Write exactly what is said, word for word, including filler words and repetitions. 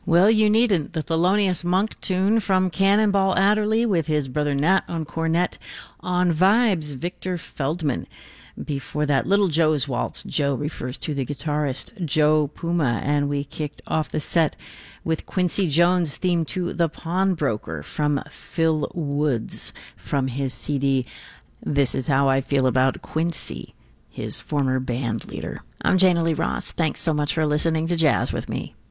Well, you needn't. The Thelonious Monk tune from Cannonball Adderley with his brother Nat on cornet. On vibes, Victor Feldman. Before that, Little Joe's Waltz. Joe refers to the guitarist Joe Puma. And we kicked off the set with Quincy Jones' theme to The Pawnbroker from Phil Woods from his C D This Is How I Feel About Quincy, his former band leader. I'm Jana Lee Ross. Thanks so much for listening to Jazz with me.